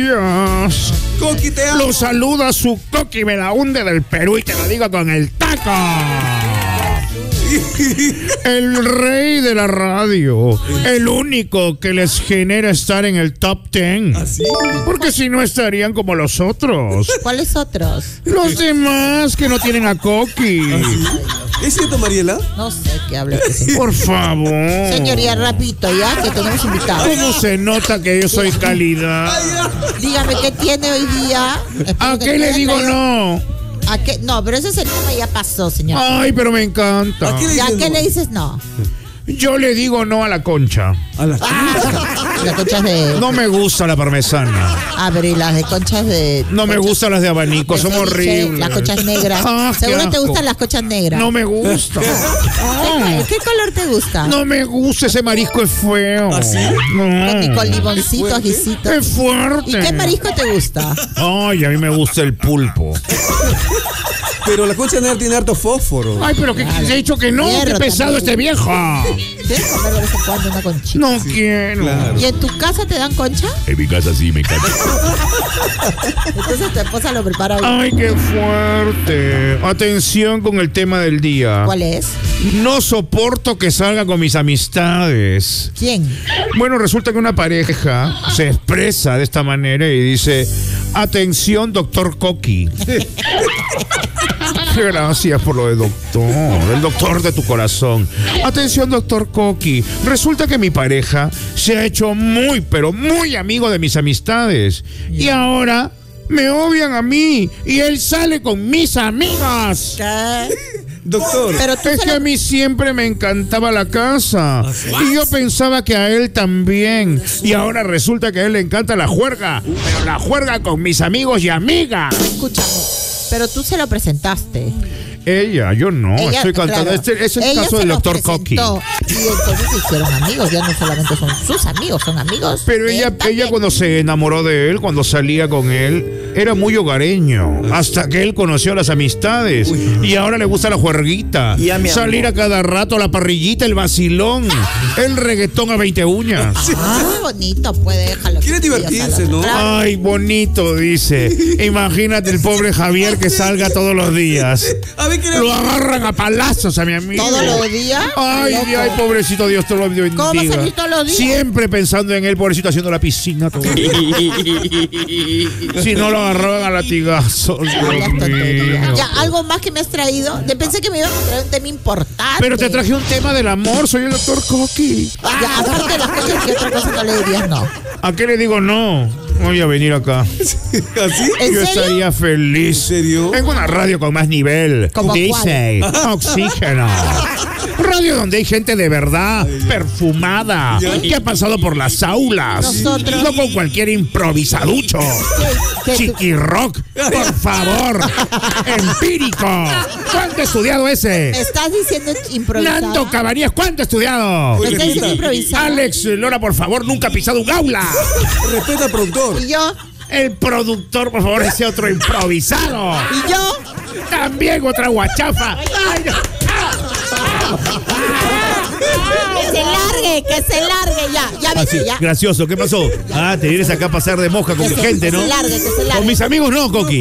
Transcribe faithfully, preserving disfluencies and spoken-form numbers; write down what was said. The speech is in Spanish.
días. Coqui, te amo. Lo saluda su Coqui, me la hunde del Perú y te lo digo con el taco. El rey de la radio, el único que les genera estar en el top ten. ¿Ah, sí? Porque si no estarían como los otros. ¿Cuáles otros? Los demás que no tienen a Coqui. ¿Ah, sí? ¿Es cierto, Mariela? No sé qué habla. Que Por favor. Señoría, rapidito, ya, que tenemos invitados. ¿Cómo se nota que yo soy calidad? Dígame, ¿qué tiene hoy día? ¿A qué le digo no? ¿A qué? No, pero ese es el tema, ya pasó, señor. Ay, pero me encanta. ¿A qué le ¿Ya dices qué no? le dices no? Yo le digo no a la concha. A las Las conchas de... No me gusta la parmesana. A ver, y las de conchas de... No me conchas gustan las de abanico, de son ceviche, horribles. Las conchas negras. Ah, qué Seguro te asco. gustan las conchas negras. No me gusta. ¿Qué, ¿Qué color te gusta? No me gusta, ese marisco es feo. ¿Ah, sí? Con, No. con limoncito, fuerte. ajicito. Es fuerte. ¿Y qué marisco te gusta? Ay, a mí me gusta el pulpo. Pero la concha negra tiene harto fósforo. Ay, pero que se ha dicho que no, Hierro qué pesado también. este viejo. ¿Quieres comer de vez en cuando una conchita? No quiero. claro. ¿Y en tu casa te dan concha? En mi casa sí me encanta. Entonces tu esposa lo prepara bien. Ay, qué fuerte. Atención con el tema del día. ¿Cuál es? No soporto que salga con mis amistades. ¿Quién? Bueno, resulta que una pareja se expresa de esta manera y dice: atención, doctor Coqui. Gracias por lo de doctor, el doctor de tu corazón. Atención, doctor Coqui. Resulta que mi pareja se ha hecho muy, pero muy amigo de mis amistades. Y ahora me odian a mí y él sale con mis amigos. ¿Qué? Doctor, Pero tú Es se que lo- a mí siempre me encantaba la casa. ¿sí? Y yo pensaba que a él también. Y ahora resulta que a él le encanta la juerga. Pero la juerga con mis amigos y amigas. Escúchame, pero tú se lo presentaste. Ella, yo no. Ella, estoy cantando. claro, Este es el ella caso se del lo doctor Coqui. presentó, y entonces se hicieron amigos. Ya no solamente son sus amigos, son amigos. Pero de ella, él también. ella cuando se enamoró de él, cuando salía con él, era muy hogareño. Hasta que él conoció a las amistades. Y ahora le gusta la juerguita. Y a mi amor. Salir a cada rato a la parrillita, el vacilón. El reggaetón a veinte uñas. Ah, bonito, puede dejarlo. Quiere divertirse, ¿no? Ay, bonito, dice. Imagínate el pobre Javier que salga todos los días. a ver qué le... Lo agarran a palazos a mi amigo. ¿Todos los días? Ay, Loco. ay, pobrecito, Dios te lo bendiga. ¿Cómo va a salir todos los días? Siempre pensando en él, pobrecito, haciendo la piscina todo el día. Si no lo agarraban a latigazos, Dios Hablas tonterías. mío. Ya, algo más que me has traído. Yo pensé que me ibas a traer un tema importante. Pero te traje un tema del amor, soy el doctor Coqui. Ya, aparte de las cosas, ¿qué otra cosa no le dirías no? ¿A qué le digo no? Voy a venir acá. ¿Así? ¿En Yo serio? estaría feliz. ¿En serio? Tengo una radio con más nivel. ¿Cómo Dice Oxígeno. Radio donde hay gente de verdad, perfumada, Ya. que ha pasado por las aulas. Nosotros. No con cualquier improvisaducho. ¿Qué- qué tú- Chiqui rock, por favor. Empírico. ¿Cuánto ha estudiado ¿Me ese? estás diciendo improvisado? Nando Cabanías, ¿cuánto ha estudiado? ¿Me estás diciendo improvisado? Alex Lora, por favor, nunca ha pisado un aula. Respeta al productor. ¿Y yo? El productor, por favor, ese otro improvisado. ¿Y yo? También otra guachafa. Ay, no. Que se largue, que se largue ya. Ya Ah, sí, vete, ya. gracioso, ¿qué pasó? Ah, te vienes acá a pasar de mosca con Que mi se- gente, que ¿no? se largue, que se largue. Con mis amigos no, Coqui.